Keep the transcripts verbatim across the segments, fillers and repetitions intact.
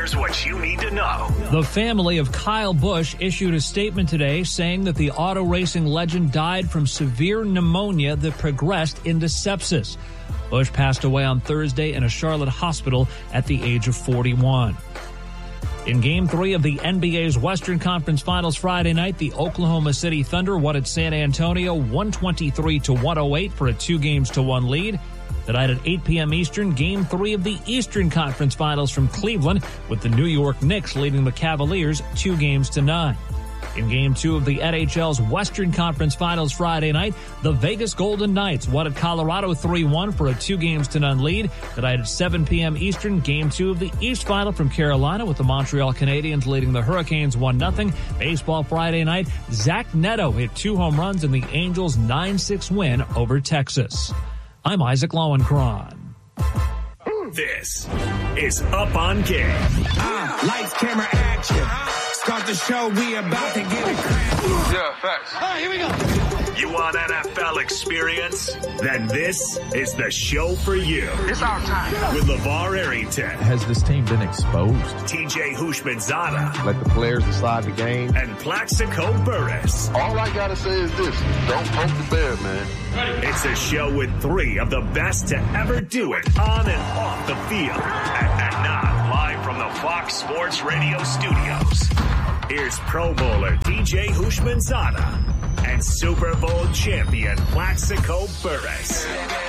Here's what you need to know. The family of Kyle Busch issued a statement today saying that the auto racing legend died from severe pneumonia that progressed into sepsis. Busch passed away on Thursday in a Charlotte hospital at the age of forty-one. In Game three of the N B A's Western Conference Finals Friday night, the Oklahoma City Thunder won at San Antonio one twenty-three to one oh eight for a two games to one lead. Tonight at eight p.m. Eastern, Game three of the Eastern Conference Finals from Cleveland, with the New York Knicks leading the Cavaliers two games to none. In Game two of the N H L's Western Conference Finals Friday night, the Vegas Golden Knights won at Colorado three one for a two games to none lead. Tonight at seven p.m. Eastern, Game two of the East Final from Carolina, with the Montreal Canadiens leading the Hurricanes one nothing. Baseball Friday night, Zach Neto hit two home runs in the Angels' nine six win over Texas. I'm Isaac Lowenkron. This is Up on Game. Uh, lights, camera, action. Start the show, we about to get it cracking. Yeah, facts. All right, here we go. You want N F L experience? Then this is the show for you. It's our time. With LeVar Arrington. Has this team been exposed? T J Houshmandzadeh. Let the players decide the game. And Plaxico Burress. All I gotta say is this. Don't poke the bear, man. It's a show with three of the best to ever do it on and off the field. And, and now, live from the Fox Sports Radio studios, here's Pro Bowler T J Houshmandzadeh and Super Bowl champion Plaxico Burress.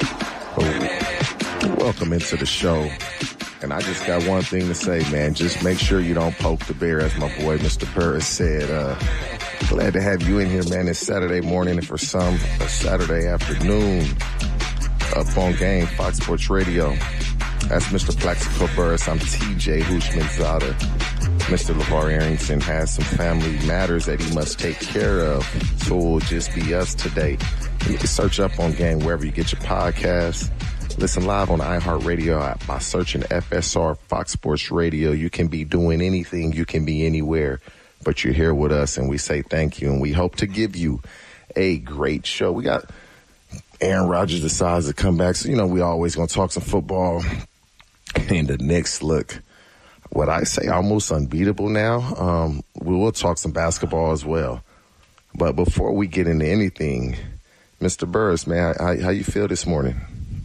Welcome into the show. And I just got one thing to say, man. Just make sure you don't poke the bear, as my boy Mister Burris said. Uh, glad to have you in here, man. It's Saturday morning, and for some, a Saturday afternoon. Up on Game, Fox Sports Radio. That's Mister Plaxico Burris. I'm T J Houshmandzadeh. Mister LeVar Arrington has some family matters that he must take care of, so it will just be us today. You can search Up on Game wherever you get your podcasts. Listen live on iHeartRadio by searching F S R Fox Sports Radio. You can be doing anything. You can be anywhere, but you're here with us, and we say thank you, and we hope to give you a great show. We got Aaron Rodgers decides to come back, so, you know, we always going to talk some football. And the Knicks look, what I say, almost unbeatable now. Um, we will talk some basketball as well. But before we get into anything, Mister Burris, man, how, how you feel this morning?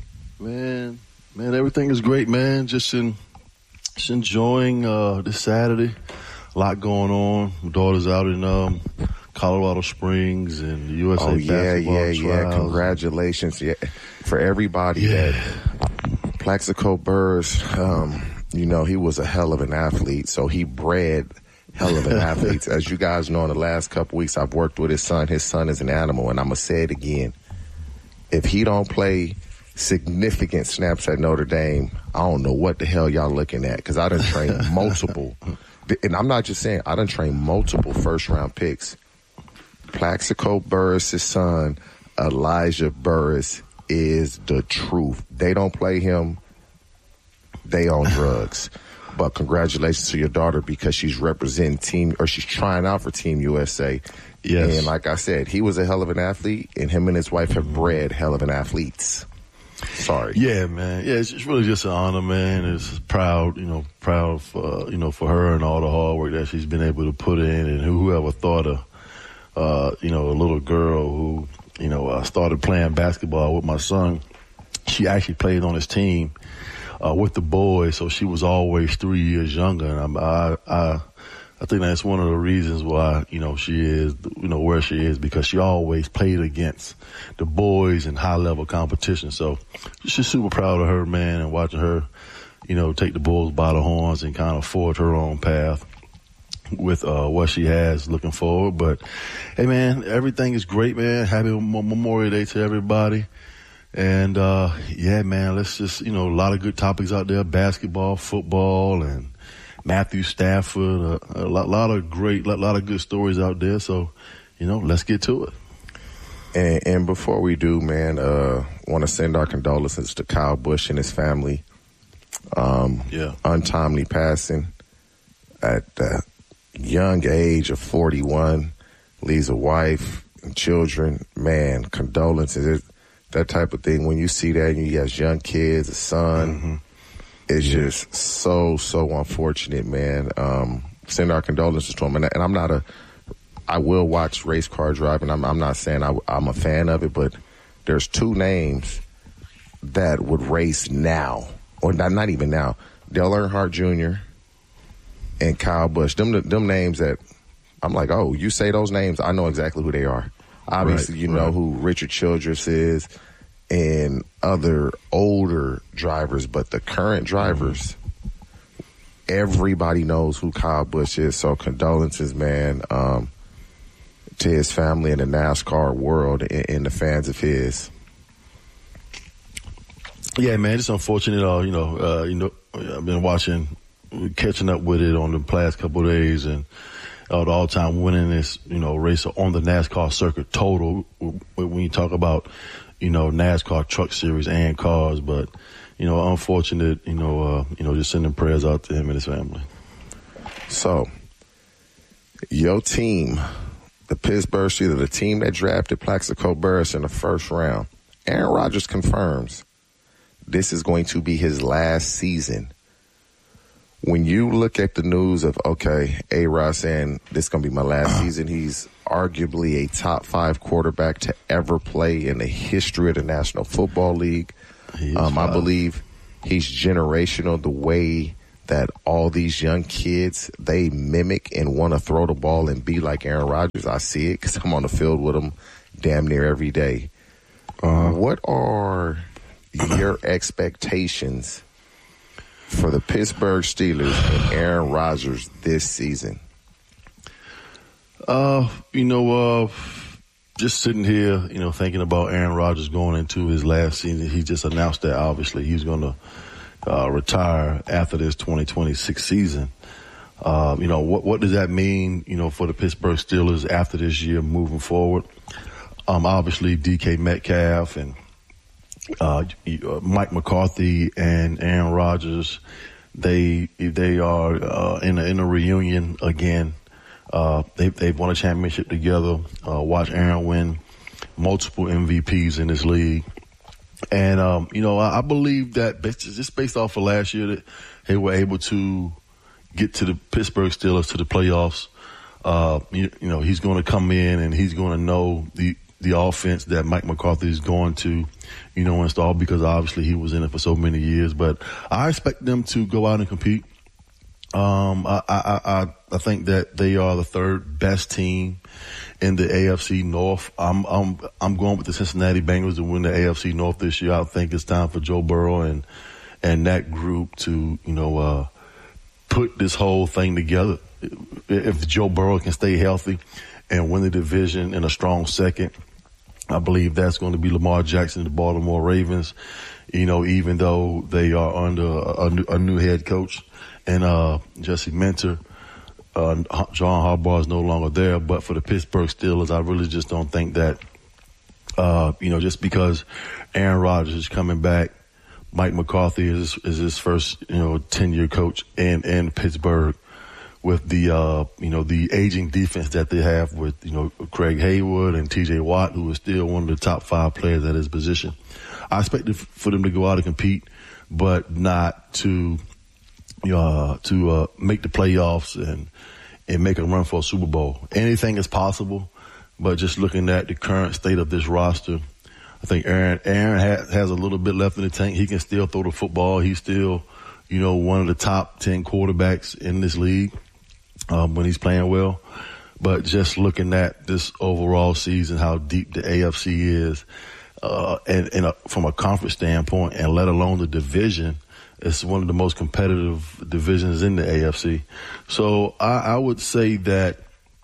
Man, man, everything is great, man. Just in, just enjoying uh, this Saturday. A lot going on. My daughter's out in um, Colorado Springs and the U S A oh, yeah, basketball yeah, trials. yeah. Congratulations, yeah, for everybody. Yeah. That Plaxico Burris, um, you know, he was a hell of an athlete, so he bred hell of an athlete. As you guys know, in the last couple weeks, I've worked with his son. His son is an animal, and I'm going to say it again. If he don't play significant snaps at Notre Dame, I don't know what the hell y'all looking at, because I done trained multiple, and I'm not just saying, I done trained multiple first-round picks. Plaxico Burris' son, Elijah Burris, is the truth. They don't play him, they on drugs. But congratulations to your daughter, because she's representing team, or she's trying out for Team U S A. Yes. And like I said, he was a hell of an athlete, and him and his wife have bred hell of an athletes. Sorry. Yeah, man. Yeah, it's, it's really just an honor, man. It's proud, you know, proud for, you know, for her and all the hard work that she's been able to put in, and whoever thought of, uh, you know, a little girl who, you know, uh, started playing basketball with my son. She actually played on his team uh, with the boys, so she was always three years younger, and I, I, I think that's one of the reasons why, you know, she is, you know, where she is, because she always played against the boys in high-level competition. So she's super proud of her, man, and watching her, you know, take the bulls by the horns and kind of forge her own path with uh, what she has looking forward. But, hey, man, everything is great, man. Happy Memorial Day to everybody. And, uh, yeah, man, let's just, you know, a lot of good topics out there, basketball, football, and Matthew Stafford, uh, a lot, lot of great, lot, lot of good stories out there. So, you know, let's get to it. And, and before we do, man, uh, want to send our condolences to Kyle Busch and his family. Um, yeah. Untimely passing at the young age of forty-one, leaves a wife and children. Man, condolences. It, that type of thing. When you see that and you have young kids, a son, mm-hmm. It's yeah. just so, so unfortunate, man. Um, send our condolences to him. And, and I'm not a, I will watch race car driving. I'm, I'm not saying I, I'm a fan of it, but there's two names that would race now, or not, not even now. Dale Earnhardt Junior and Kyle Busch. Them, them names that I'm like, oh, you say those names, I know exactly who they are. Obviously, right, you know right. who Richard Childress is and other older drivers, but the current drivers, everybody knows who Kyle Busch is. So condolences, man, um, to his family and the NASCAR world and, and the fans of his. Yeah, man, it's unfortunate. Uh, you know, uh, you know, I've been watching, catching up with it on the past couple of days, and uh, the all-time winningest, you know, racer on the NASCAR circuit total. When you talk about, you know, NASCAR Truck Series and cars, but you know, unfortunate. You know, uh, you know, just sending prayers out to him and his family. So, your team, the Pittsburgh Steelers, the team that drafted Plaxico Burress in the first round, Aaron Rodgers confirms this is going to be his last season. When you look at the news of, okay, A-Rod saying this is going to be my last season, he's arguably a top five quarterback to ever play in the history of the National Football League. Um, I believe he's generational, the way that all these young kids, they mimic and want to throw the ball and be like Aaron Rodgers. I see it because I'm on the field with him damn near every day. Uh, what are your expectations for the Pittsburgh Steelers and Aaron Rodgers this season? Uh, you know, uh, just sitting here, you know, thinking about Aaron Rodgers going into his last season. He just announced that obviously he's going to uh, retire after this twenty twenty-six season. Uh, you know, what what does that mean, you know, for the Pittsburgh Steelers after this year moving forward? Um, obviously D K Metcalf and Uh, Mike McCarthy and Aaron Rodgers, they they are uh, in a in a reunion again. Uh, they they've won a championship together. Uh, watch Aaron win multiple M V Ps in this league, and um, you know I, I believe that based, just based off of last year that they were able to get to the Pittsburgh Steelers to the playoffs. Uh, you, you know he's going to come in and he's going to know the. the offense that Mike McCarthy is going to, you know, install because obviously he was in it for so many years. But I expect them to go out and compete. Um, I, I, I, I think that they are the third best team in the A F C North. I'm, I'm, I'm going with the Cincinnati Bengals to win the A F C North this year. I think it's time for Joe Burrow and, and that group to, you know, uh, put this whole thing together. If Joe Burrow can stay healthy and win the division in a strong second, I believe that's going to be Lamar Jackson, the Baltimore Ravens, you know, even though they are under a, a, new, a new head coach and uh, Jesse Minter. Uh, John Harbaugh is no longer there. But for the Pittsburgh Steelers, I really just don't think that, uh, you know, just because Aaron Rodgers is coming back, Mike McCarthy is, is his first, you know, ten-year coach in, in Pittsburgh. With the, uh, you know, the aging defense that they have with, you know, Craig Haywood and T J Watt, who is still one of the top five players at his position. I expect for them to go out and compete, but not to, uh, to, uh, make the playoffs and, and make a run for a Super Bowl. Anything is possible, but just looking at the current state of this roster, I think Aaron, Aaron has, has a little bit left in the tank. He can still throw the football. He's still, you know, one of the top ten quarterbacks in this league. Um, when he's playing well, but just looking at this overall season, how deep the A F C is, uh, and, and a, from a conference standpoint, and let alone the division, it's one of the most competitive divisions in the A F C. So I, I would say that,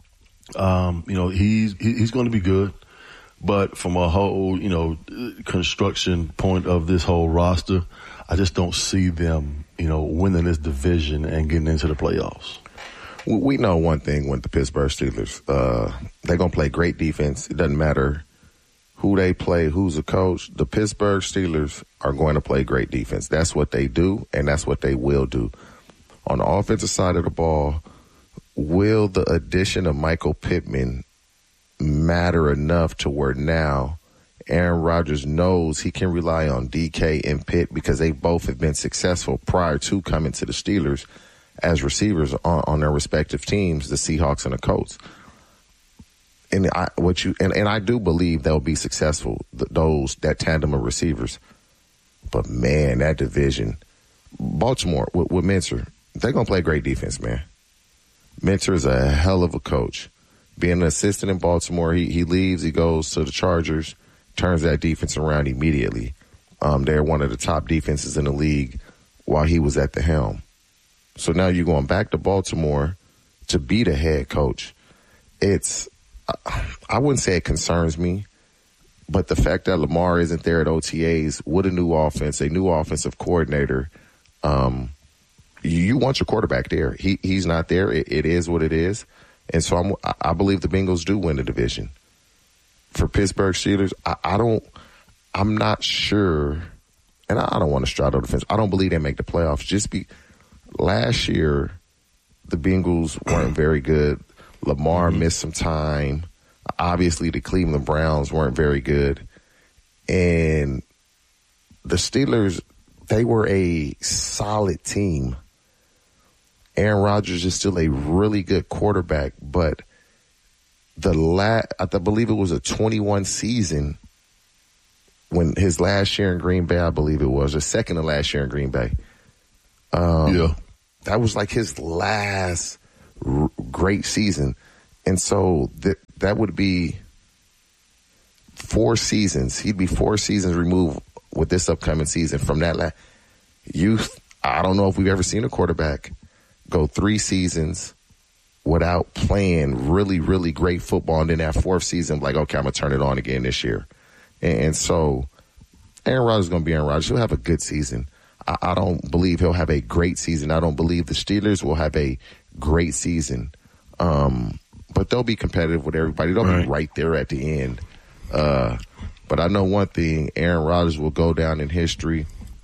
um, you know, he's he's going to be good, but from a whole, you know, construction point of this whole roster, I just don't see them, you know, winning this division and getting into the playoffs. We know one thing with the Pittsburgh Steelers. Uh, they're going to play great defense. It doesn't matter who they play, who's the coach. The Pittsburgh Steelers are going to play great defense. That's what they do, and that's what they will do. On the offensive side of the ball, will the addition of Michael Pittman matter enough to where now Aaron Rodgers knows he can rely on D K and Pitt because they both have been successful prior to coming to the Steelers as receivers on, on their respective teams, the Seahawks and the Colts. And I, what you and, and I do believe they'll be successful, th- those that tandem of receivers. But man, that division, Baltimore with, with Minter, they're gonna play great defense, man. Minter is a hell of a coach. Being an assistant in Baltimore, he he leaves, he goes to the Chargers, turns that defense around immediately. Um, they're one of the top defenses in the league while he was at the helm. So now you're going back to Baltimore to be the head coach. It's, I wouldn't say it concerns me, but the fact that Lamar isn't there at O T As with a new offense, a new offensive coordinator, um, you want your quarterback there. He he's not there. It, it is what it is, and so I'm, I believe the Bengals do win the division. For Pittsburgh Steelers, I, I don't. I'm not sure, and I, I don't want to straddle the fence. I don't believe they make the playoffs. Just be last year, the Bengals weren't very good. Lamar mm-hmm. missed some time. Obviously, the Cleveland Browns weren't very good, and the Steelers, they were a solid team. Aaron Rodgers is still a really good quarterback, but the la- I believe it was a twenty-one season when his last year in Green Bay, I believe it was, or second to last year in Green Bay. Um, yeah. That was like his last r- great season. And so th- that would be four seasons. He'd be four seasons removed with this upcoming season from that la- youth. I don't know if we've ever seen a quarterback go three seasons without playing really, really great football. And then that fourth season, like, okay, I'm going to turn it on again this year. And, and so Aaron Rodgers is going to be Aaron Rodgers. He'll have a good season. I, I don't believe he'll have a great season. I don't believe the Steelers will have a great season. Um, but they'll be competitive with everybody. They'll right. be right there at the end. Uh, but I know one thing, Aaron Rodgers will go down in history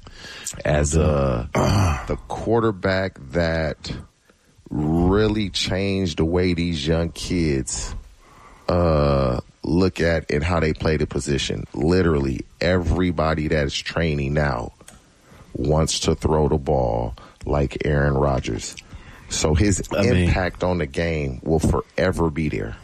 as uh, the quarterback that really changed the way these young kids uh, look at and how they play the position. Literally, everybody that is training now wants to throw the ball like Aaron Rodgers. So his I impact mean, on the game will forever be there.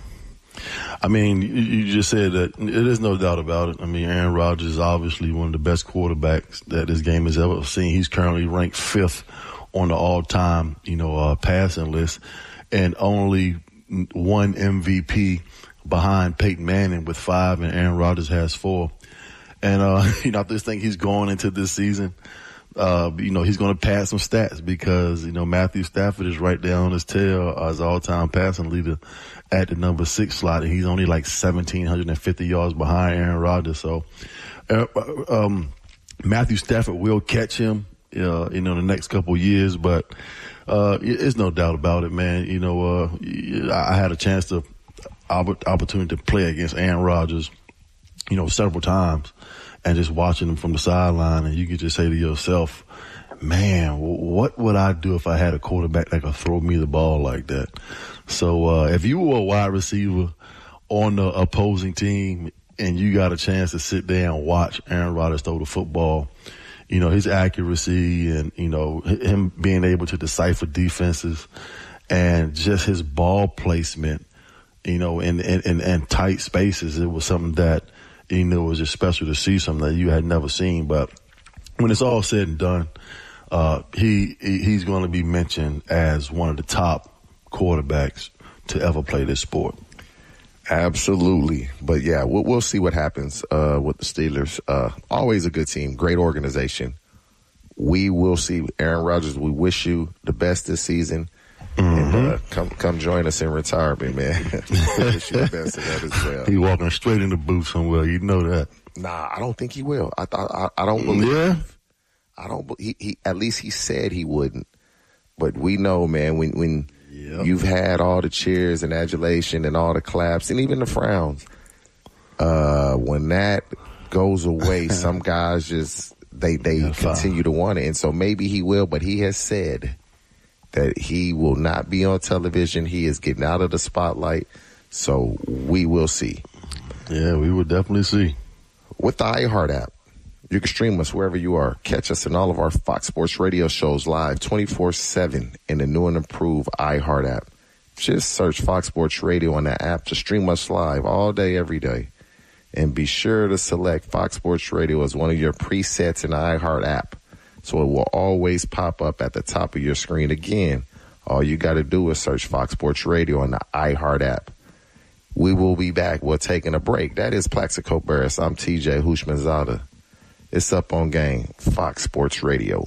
I mean, you just said that there's no doubt about it. I mean, Aaron Rodgers is obviously one of the best quarterbacks that this game has ever seen. He's currently ranked fifth on the all-time, you know, uh, passing list, and only one M V P behind Peyton Manning with five, and Aaron Rodgers has four. And, uh, you know, I just think he's going into this season, uh, you know, he's going to pad some stats because, you know, Matthew Stafford is right there on his tail as all-time passing leader at the number six slot, and he's only like one thousand seven hundred fifty yards behind Aaron Rodgers. So, uh, um, Matthew Stafford will catch him, uh, you know, in the next couple of years, but, uh, it's no doubt about it, man. You know, uh, I had a chance to, opportunity to play against Aaron Rodgers, you know, several times, and just watching him from the sideline, and you could just say to yourself, man, what would I do if I had a quarterback that could throw me the ball like that? So uh, if you were a wide receiver on the opposing team and you got a chance to sit there and watch Aaron Rodgers throw the football, you know, his accuracy and, you know, him being able to decipher defenses and just his ball placement, you know, in, in, in, in tight spaces, it was something that, you know, was just special to see, something that you had never seen. But when it's all said and done, uh, he he's going to be mentioned as one of the top quarterbacks to ever play this sport. Absolutely. But yeah, we'll, we'll see what happens uh, with the Steelers. Uh, always a good team, great organization. We will see. Aaron Rodgers, we wish you the best this season. Mm-hmm. And uh, come come join us in retirement, man. Wish you the best of that as well. He walking straight in the booth somewhere. You know that. Nah, I don't think he will. I I, I don't believe. Yeah. I don't. He, he at least he said he wouldn't. But we know, man, when when yep. you've had all the cheers and adulation and all the claps and even the frowns, uh, when that goes away, some guys just they they That's continue fine. to want it, and so maybe he will. But he has said that he will not be on television. He is getting out of the spotlight. So we will see. Yeah, we will definitely see. with the iHeart app. You can stream us wherever you are. Catch us in all of our Fox Sports radio shows live twenty-four seven in the new and improved iHeart app. Just search Fox Sports Radio on the app to stream us live all day, every day. And be sure to select Fox Sports Radio as one of your presets in the iHeart app, so it will always pop up at the top of your screen. Again, all you got to do is search Fox Sports Radio on the iHeart app. We will be back. We're taking a break. That is Plaxico Burress. I'm T J Hushmanzada. It's Up on Game, Fox Sports Radio.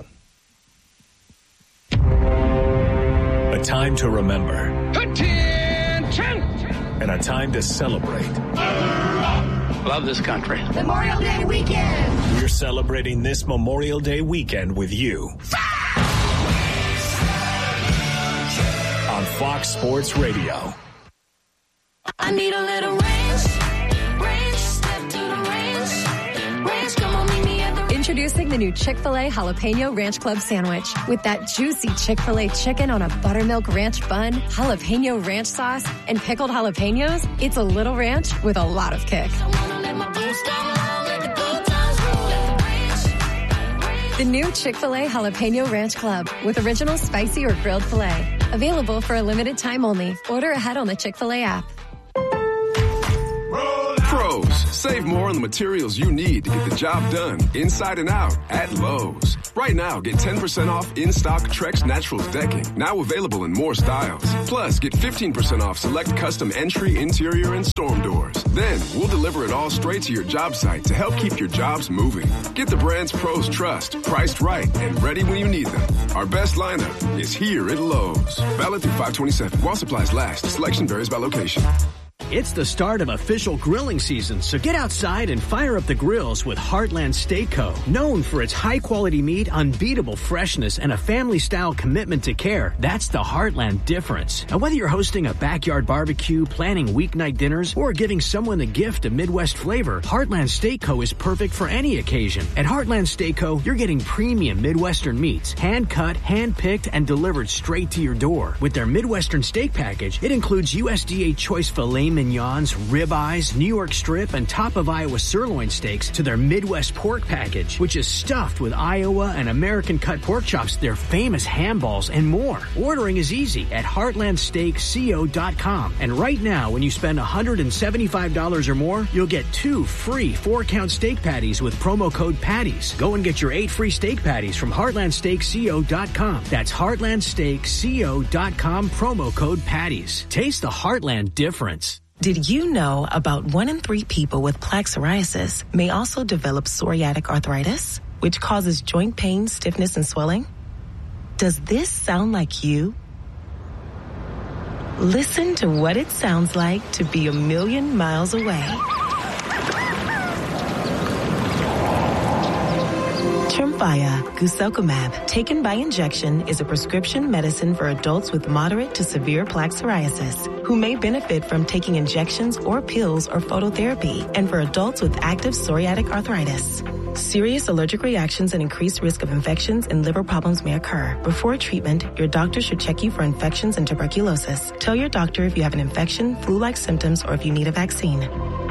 A time to remember. Attention! And a time to celebrate. Love this country. Memorial Day weekend. We're celebrating this Memorial Day weekend with you. On Fox Sports Radio. I need a little range. Range, step to the range. Range, come on, meet me at the range. Introducing the new Chick-fil-A Jalapeno Ranch Club Sandwich. With that juicy Chick-fil-A chicken on a buttermilk ranch bun, jalapeno ranch sauce, and pickled jalapenos, it's a little ranch with a lot of kick. The new Chick-fil-A Jalapeno Ranch Club with original spicy or grilled filet. Available for a limited time only. Order ahead on the Chick-fil-A app. Pros, save more on the materials you need to get the job done inside and out at Lowe's. Right now, get ten percent off in-stock Trex Naturals decking, now available in more styles. Plus, get fifteen percent off select custom entry, interior, and storm doors. Then, we'll deliver it all straight to your job site to help keep your jobs moving. Get the brands pros trust, priced right, and ready when you need them. Our best lineup is here at Lowe's. Valid through five twenty-seven. While supplies last, selection varies by location. It's the start of official grilling season, so get outside and fire up the grills with Heartland Steak Co. Known for its high-quality meat, unbeatable freshness, and a family-style commitment to care, that's the Heartland difference. And whether you're hosting a backyard barbecue, planning weeknight dinners, or giving someone a gift of Midwest flavor, Heartland Steak Co. is perfect for any occasion. At Heartland Steak Co., you're getting premium Midwestern meats, hand-cut, hand-picked, and delivered straight to your door. With their Midwestern steak package, it includes U S D A choice filet mignons, ribeyes, New York strip, and top of Iowa sirloin steaks to their Midwest pork package, which is stuffed with Iowa and American cut pork chops, their famous ham balls, and more. Ordering is easy at heartland steak co dot com. And right now, when you spend one hundred seventy-five dollars or more, you'll get two free four-count steak patties with promo code PATTIES. Go and get your eight free steak patties from heartland steak co dot com. That's heartland steak co dot com, promo code PATTIES. Taste the Heartland difference. Did you know about one in three people with plaque psoriasis may also develop psoriatic arthritis, which causes joint pain, stiffness, and swelling? Does this sound like you? Listen to what it sounds like to be a million miles away. Tremfya guselkumab, taken by injection, is a prescription medicine for adults with moderate to severe plaque psoriasis who may benefit from taking injections or pills or phototherapy, and for adults with active psoriatic arthritis. Serious allergic reactions and increased risk of infections and liver problems may occur. Before treatment, your doctor should check you for infections and tuberculosis. Tell your doctor if you have an infection, flu-like symptoms, or if you need a vaccine.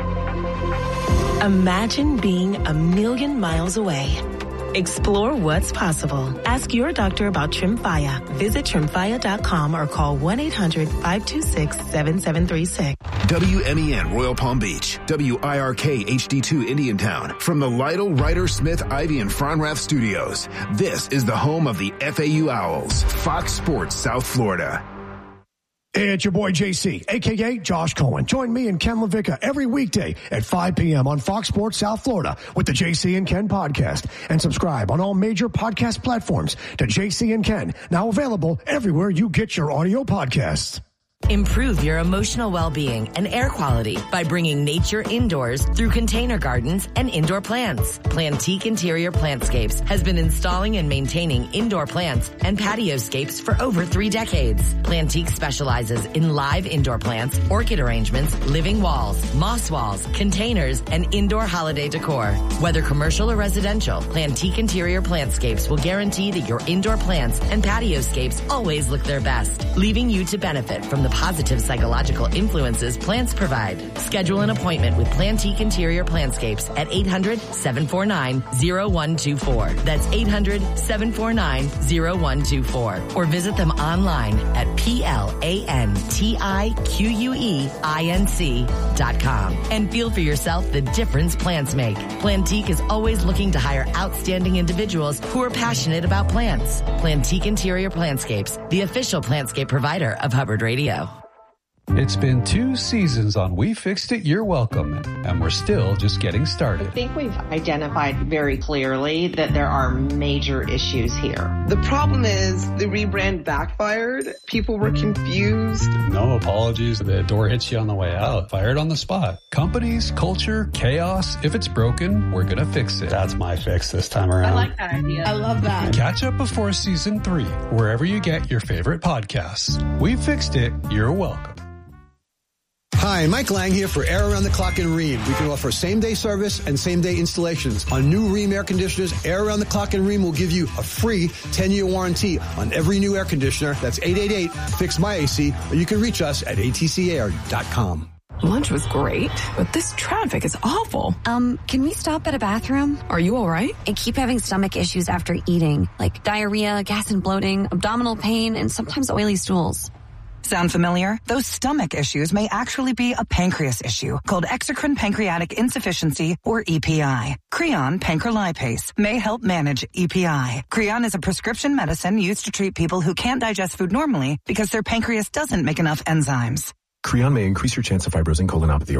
Imagine being a million miles away. Explore what's possible. Ask your doctor about Tremfya. Visit tremfya dot com or call one eight hundred five two six seven seven three six. W M E N Royal Palm Beach, W I R K H D two Indiantown. From the Lytle, Ryder, Smith, Ivy, and Fronrath studios, this is the home of the F A U Owls, Fox Sports South Florida. Hey, it's your boy J C, a k a. Josh Cohen. Join me and Ken LaVicka every weekday at five p.m. on Fox Sports South Florida with the J C and Ken podcast. And subscribe on all major podcast platforms to J C and Ken, now available everywhere you get your audio podcasts. Improve your emotional well-being and air quality by bringing nature indoors through container gardens and indoor plants. Plantique Interior Plantscapes has been installing and maintaining indoor plants and patioscapes for over three decades. Plantique specializes in live indoor plants, orchid arrangements, living walls, moss walls, containers, and indoor holiday decor. Whether commercial or residential, Plantique Interior Plantscapes will guarantee that your indoor plants and patioscapes always look their best, leaving you to benefit from the positive psychological influences plants provide. Schedule an appointment with Plantique Interior Plantscapes at eight hundred, seven four nine, zero one two four. That's eight hundred, seven four nine, zero one two four. Or visit them online at P L A N T I Q U E I N C dot com. And feel for yourself the difference plants make. Plantique is always looking to hire outstanding individuals who are passionate about plants. Plantique Interior Plantscapes, the official plantscape provider of Hubbard Radio. It's been two seasons on We Fixed It, You're Welcome, and we're still just getting started. I think we've identified very clearly that there are major issues here. The problem is the rebrand backfired. People were confused. No apologies. The door hits you on the way out. Fired on the spot. Companies, culture, chaos. If it's broken, we're going to fix it. That's my fix this time around. I like that idea. I love that. Catch up before season three, wherever you get your favorite podcasts. We Fixed It, You're Welcome. Hi, Mike Lang here for Air Around the Clock in Rheem. We can offer same-day service and same-day installations. On new Rheem air conditioners, Air Around the Clock in Rheem will give you a free ten-year warranty on every new air conditioner. That's eight eight eight, fix my A C, or you can reach us at A T C air dot com. Lunch was great, but this traffic is awful. Um, can we stop at a bathroom? Are you all right? I keep having stomach issues after eating, like diarrhea, gas and bloating, abdominal pain, and sometimes oily stools. Sound familiar? Those stomach issues may actually be a pancreas issue called exocrine pancreatic insufficiency, or E P I. Creon pancrelipase may help manage E P I. Creon is a prescription medicine used to treat people who can't digest food normally because their pancreas doesn't make enough enzymes. Creon may increase your chance of fibrosing colonopathy or